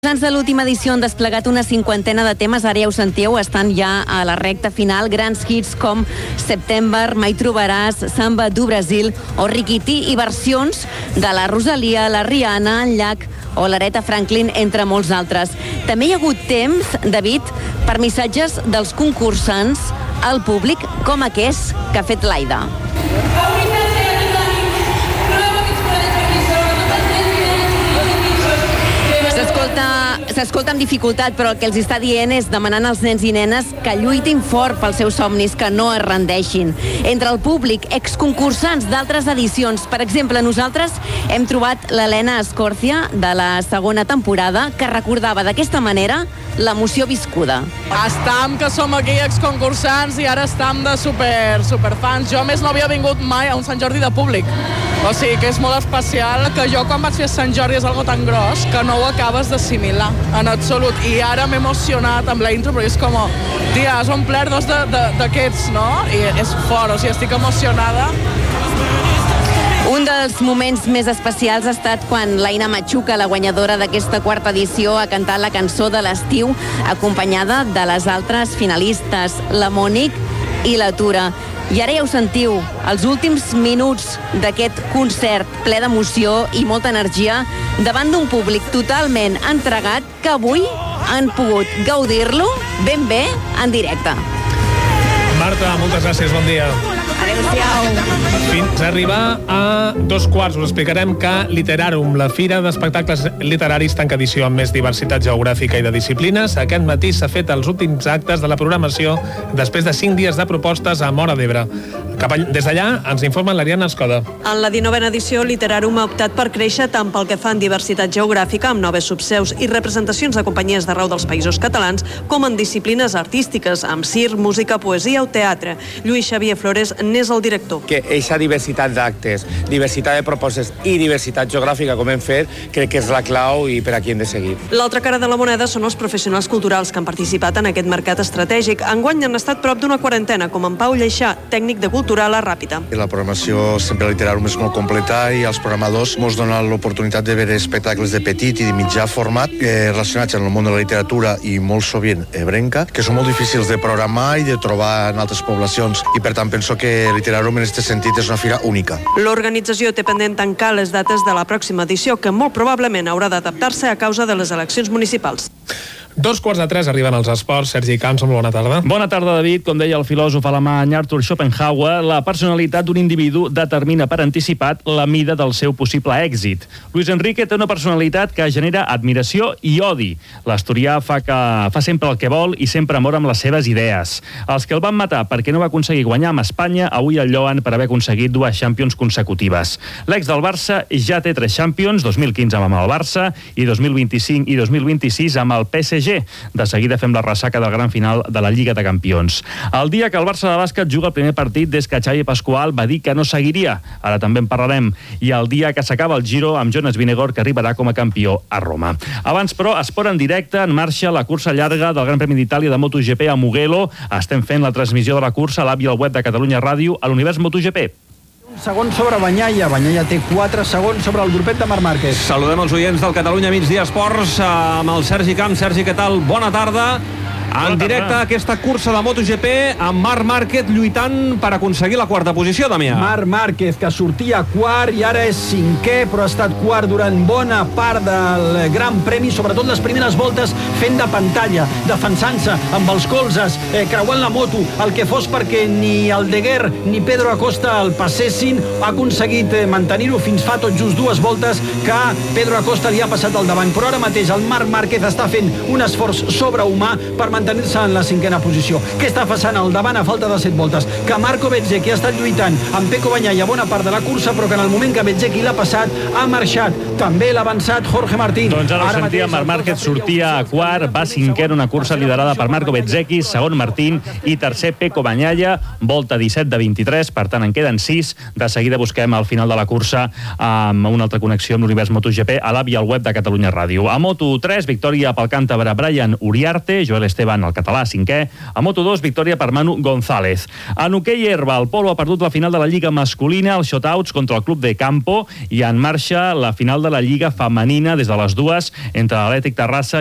De l'última edició han desplegat una cinquantena de temes, ara ja ho sentiu, estan ja a la recta final, grans hits com September, Mai trobaràs, Samba do Brasil o Riquití i versions de la Rosalia, la Rihanna, en Llach o l'Aretha Franklin, entre molts altres. També hi ha hagut temps, David, per missatges dels concursants al públic, com aquest que ha fet l'Aida. S'escolta amb dificultat, però el que els està dient és demanant als nens i nenes que lluitin fort pels seus somnis, que no es rendeixin. Entre el públic, exconcursants d'altres edicions. Per exemple, nosaltres hem trobat l'Helena Escòrcia, de la segona temporada, que recordava d'aquesta manera l'emoció viscuda. Estam, que som aquí exconcursants, i ara estam de superfans. Jo, a més, no havia vingut mai a un Sant Jordi de públic. O sigui que és molt especial, que jo quan vaig fer Sant Jordi és algo tan gros que no ho acabes d'assimilar en absolut. I ara m'he emocionat amb la intro, perquè és com, tia, has omplert dos d'aquests, no? I és fort, o sigui, estic emocionada. Un dels moments més especials ha estat quan l'Aina Machuca, la guanyadora d'aquesta quarta edició, ha cantat la cançó de l'estiu acompanyada de les altres finalistes, la Mònic i la Tura. I ara ja ho sentiu, els últims minuts d'aquest concert ple d'emoció i molta energia davant d'un públic totalment entregat que avui han pogut gaudir-lo ben bé en directe. Marta, moltes gràcies, bon dia. Adéu-siau. Fins a arribar a 2:15 us explicarem que Literarum, la fira d'espectacles literaris, tanca edició amb més diversitat geogràfica i de disciplines. Aquest matí s'ha fet els últims actes de la programació després de 5 dies de propostes a Móra d'Ebre. Des d'allà ens informa l'Ariadna Escoda. En la 19a edició, Literarum ha optat per créixer tant pel que fa en diversitat geogràfica, amb noves subseus i representacions de companyies d'arreu dels països catalans, com en disciplines artístiques, amb circ, música, poesia o teatre. Lluís Xavier Flores n'és el director. Que aquesta diversitat d'actes, diversitat de propostes i diversitat geogràfica, com hem fet, crec que és la clau i per aquí hem de seguir. L'altra cara de la moneda són els professionals culturals que han participat en aquest mercat estratègic. Enguany han estat prop d'una quarantena, com en Pau Lleixà, tècnic de cultura a la Ràpita. La programació sempre Literarum és molt completa i els programadors ens donen l'oportunitat de veure espectacles de petit i de mitjà format relacionats amb el món de la literatura i molt sovint ebrenca, que són molt difícils de programar i de trobar en altres poblacions, i per tant penso que Literarum en aquest sentit és una fira única. L'organització té pendent tancar les dates de la pròxima edició, que molt probablement haurà d'adaptar-se a causa de les eleccions municipals. 2:45 arriben els esports. Sergi Camps, bona tarda. Bona tarda, David. Com deia el filòsof alemany Arthur Schopenhauer, la personalitat d'un individu determina per anticipat la mida del seu possible èxit. Luis Enrique té una personalitat que genera admiració i odi. L'asturià fa sempre el que vol i sempre mor amb les seves idees. Els que el van matar perquè no va aconseguir guanyar amb Espanya, avui el lloen per haver aconseguit 2 Champions consecutives. L'ex del Barça ja té 3 Champions, 2015 amb el Barça i 2025 i 2026 amb el PSG. De seguida fem la ressaca del gran final de la Lliga de Campions. El dia que el Barça de bàsquet juga el primer partit des que Xavi Pascual va dir que no seguiria, ara també en parlarem, i el dia que s'acaba el Giro amb Jonas Vingegaard, que arribarà com a campió a Roma. Abans, però, esport en directe, en marxa la cursa llarga del Gran Premi d'Itàlia de MotoGP a Mugello. Estem fent la transmissió de la cursa a l'app i al web de Catalunya Ràdio a l'univers MotoGP. Segon sobre Bagnaia. Bagnaia té 4 segons sobre el grupet de Marc Márquez. Saludem els oients del Catalunya Migdia Esports amb el Sergi Camps. Sergi, què tal? Bona tarda. En directe aquesta cursa de MotoGP amb Marc Márquez lluitant per aconseguir la quarta posició, Damià. Marc Márquez, que sortia quart i ara és 5è, però ha estat quart durant bona part del Gran Premi, sobretot les primeres voltes fent de pantalla, defensant-se amb els colzes, creuant la moto, el que fos perquè ni Aldeguer ni Pedro Acosta el passessin. Ha aconseguit mantenir-ho fins fa tot just 2 voltes que Pedro Acosta li ha passat al davant, però ara mateix el Marc Márquez està fent un esforç sobrehumà per mantenir-se en la 5a posició. Què està passant al davant a falta de 7 voltes? Que Marco Bezzecchi ha estat lluitant amb Pecco Bagnaia bona part de la cursa, però que en el moment que Bezzecchi l'ha passat ha marxat. També l'ha avançat Jorge Martín. Doncs ara ho sentíem, Marc Márquez sortia a quart, va 5è en una cursa liderada per Marco Bezzecchi, segon Martín i tercer Pecco Bagnaia, volta 17 de 23, per tant en queden 6. De seguida busquem al final de la cursa amb una altra connexió amb l'univers MotoGP a l'app i al web de Catalunya Ràdio. A Moto3, victòria pel càntabre Brian Uriarte, Joel Esteban el català 5è. A Moto2, victòria per Manu González. En hoquei herba, el Polo ha perdut la final de la Lliga masculina, els shotouts contra el Club de Campo, i en marxa la final de la Lliga femenina des de les 2 entre l'Atlètic Terrassa